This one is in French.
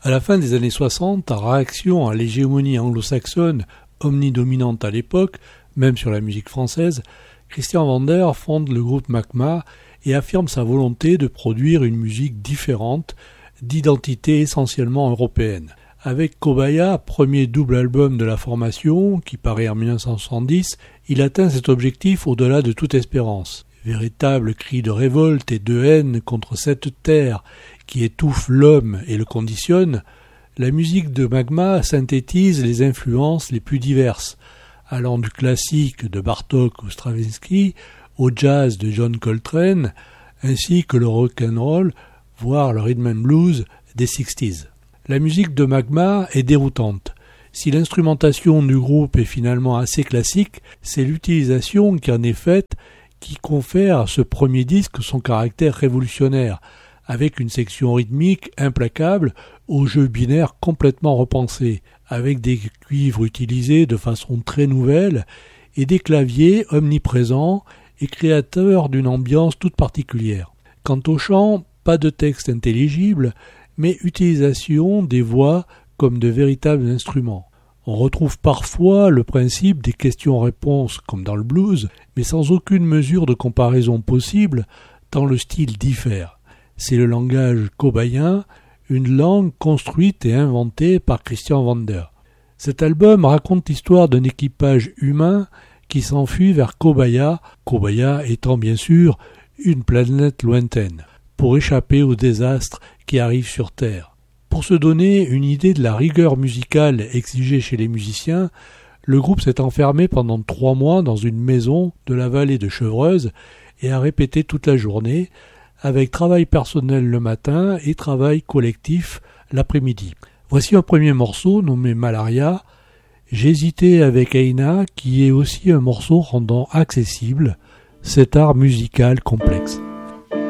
À la fin des années 60, en réaction à l'hégémonie anglo-saxonne, omnidominante à l'époque, même sur la musique française, Christian Vander fonde le groupe Magma et affirme sa volonté de produire une musique différente, d'identité essentiellement européenne. Avec Kobaya, premier double album de la formation, qui paraît en 1970, il atteint cet objectif au-delà de toute espérance. Véritable cri de révolte et de haine contre cette terre qui étouffe l'homme et le conditionne, la musique de Magma synthétise les influences les plus diverses, allant du classique de Bartók ou Stravinsky au jazz de John Coltrane, ainsi que le rock'n'roll, voire le rhythm and blues des 60s. La musique de Magma est déroutante. Si l'instrumentation du groupe est finalement assez classique, c'est l'utilisation qui en est faite qui confère à ce premier disque son caractère révolutionnaire, avec une section rythmique implacable au jeu binaire complètement repensé, avec des cuivres utilisés de façon très nouvelle et des claviers omniprésents et créateurs d'une ambiance toute particulière. Quant au chant, pas de texte intelligible, mais utilisation des voix comme de véritables instruments. On retrouve parfois le principe des questions-réponses comme dans le blues, mais sans aucune mesure de comparaison possible, tant le style diffère. C'est le langage kobayen, une langue construite et inventée par Christian Vander. Cet album raconte l'histoire d'un équipage humain qui s'enfuit vers Kobaya, Kobaya étant bien sûr une planète lointaine, pour échapper aux désastres qui arrivent sur Terre. Pour se donner une idée de la rigueur musicale exigée chez les musiciens, le groupe s'est enfermé pendant 3 mois dans une maison de la vallée de Chevreuse et a répété toute la journée, avec travail personnel le matin et travail collectif l'après-midi. Voici un premier morceau nommé Malaria. J'hésitais avec Eina, qui est aussi un morceau rendant accessible cet art musical complexe.